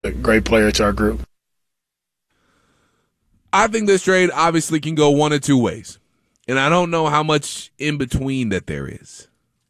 a great player to our group. I think this trade obviously can go one of two ways, and I don't know how much in between that there is.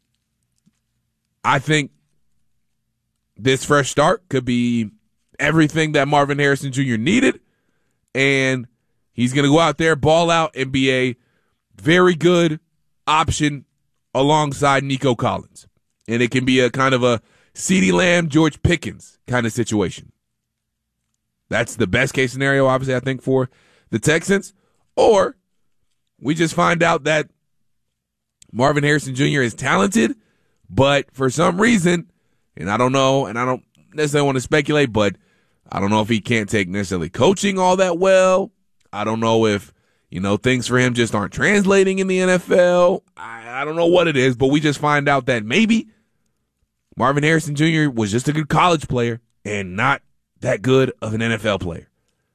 I think this fresh start could be everything that Marvin Harrison Jr. needed, and he's going to go out there, ball out, and be a very good option alongside Nico Collins. And it can be a kind of a CeeDee Lamb, George Pickens kind of situation. That's the best case scenario, obviously, I think, for the Texans. Or we just find out that Marvin Harrison Jr. is talented, but for some reason, and I don't know, and I don't necessarily want to speculate, but I don't know if he can't take necessarily coaching all that well. I don't know if, things for him just aren't translating in the NFL. I don't know what it is, but we just find out that maybe Marvin Harrison Jr. was just a good college player and not that good of an NFL player.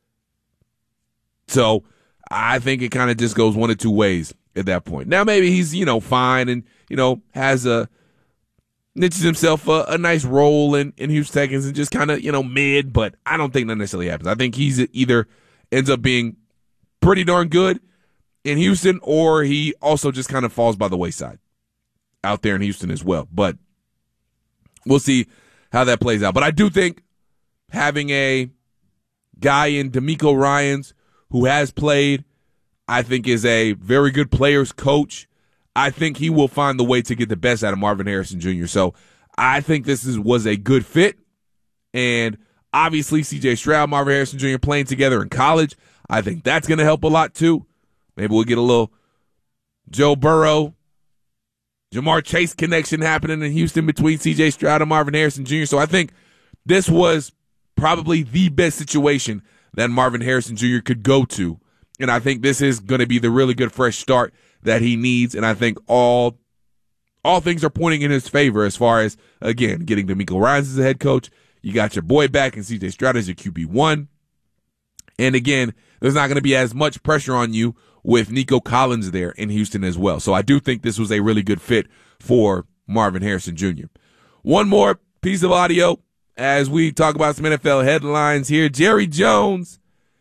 So I think it kind of just goes one of two ways at that point. Now maybe he's, fine and, niches himself a nice role in Houston Texans and just kind of, mid, but I don't think that necessarily happens. I think he's either ends up being pretty darn good in Houston, or he also just kind of falls by the wayside out there in Houston as well. But we'll see how that plays out. But I do think having a guy in DeMeco Ryans who has played, I think is a very good player's coach. I think he will find the way to get the best out of Marvin Harrison Jr. So I think this was a good fit. And obviously C.J. Stroud, Marvin Harrison Jr. playing together in college, I think that's going to help a lot too. Maybe we'll get a little Joe Burrow, Jamar Chase connection happening in Houston between C.J. Stroud and Marvin Harrison Jr. So I think this was probably the best situation that Marvin Harrison Jr. could go to. And I think this is going to be the really good fresh start that he needs. And I think all things are pointing in his favor as far as, again, getting DeMeco Ryans as a head coach. You got your boy back and C.J. Stroud as your QB1. And again, there's not going to be as much pressure on you with Nico Collins there in Houston as well. So I do think this was a really good fit for Marvin Harrison Jr. One more piece of audio as we talk about some NFL headlines here. Jerry Jones,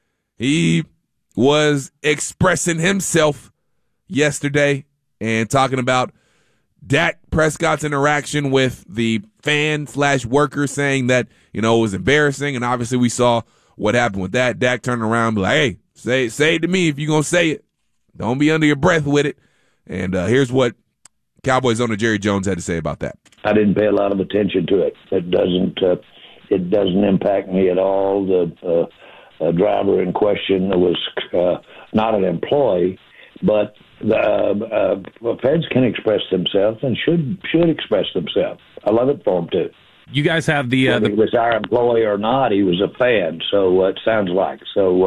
he was expressing himself yesterday and talking about Dak Prescott's interaction with the fan/worker, saying that, it was embarrassing. And obviously we saw what happened with that. Dak turned around and be like, hey, say it to me if you're going to say it. Don't be under your breath with it. And here's what Cowboys owner Jerry Jones had to say about that. I didn't pay a lot of attention to it. It doesn't impact me at all. The driver in question was not an employee, but the fans can express themselves and should express themselves. I love it for them too. You guys have whether he was our employee or not, he was a fan. So it sounds like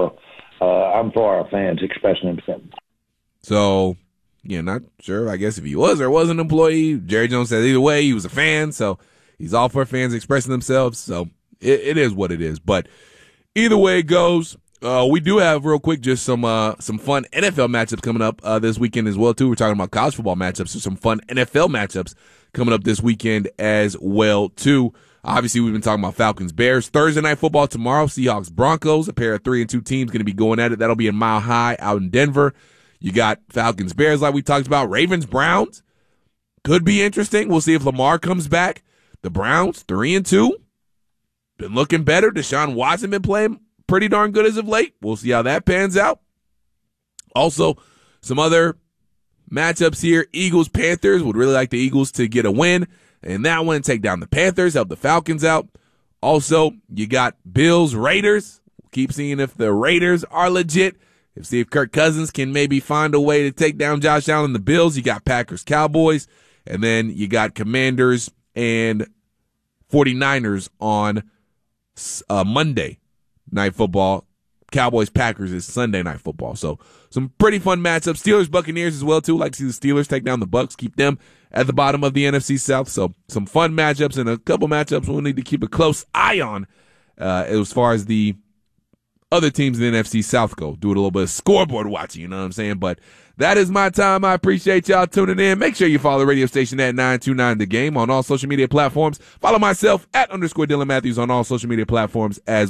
I'm for our fans expressing themselves. So, not sure, I guess, if he was or was an employee. Jerry Jones said either way, he was a fan, so he's all for fans expressing themselves. So it is what it is. But either way it goes, we do have, real quick, just some fun NFL matchups coming up this weekend as well, too. We're talking about college football matchups, so some fun NFL matchups coming up this weekend as well, too. Obviously, we've been talking about Falcons-Bears. Thursday night football tomorrow, Seahawks-Broncos, a pair of 3-2 teams going to be going at it. That'll be in Mile High out in Denver. You got Falcons-Bears like we talked about. Ravens-Browns could be interesting. We'll see if Lamar comes back. The Browns, 3-2. Been looking better. Deshaun Watson been playing pretty darn good as of late. We'll see how that pans out. Also, some other matchups here. Eagles-Panthers. Would really like the Eagles to get a win and that one, take down the Panthers, help the Falcons out. Also, you got Bills-Raiders. We'll keep seeing if the Raiders are legit. See if Kirk Cousins can maybe find a way to take down Josh Allen. The Bills, you got Packers-Cowboys, and then you got Commanders and 49ers on Monday Night Football. Cowboys-Packers is Sunday Night Football. So some pretty fun matchups. Steelers-Buccaneers as well, too. Like to see the Steelers take down the Bucs, keep them at the bottom of the NFC South. So some fun matchups and a couple matchups we'll need to keep a close eye on as far as the other teams in the NFC South go. Do a little bit of scoreboard watching, you know what I'm saying? But that is my time. I appreciate y'all tuning in. Make sure you follow the radio station at 929 The Game on all social media platforms. Follow myself at _Dylan Matthews on all social media platforms as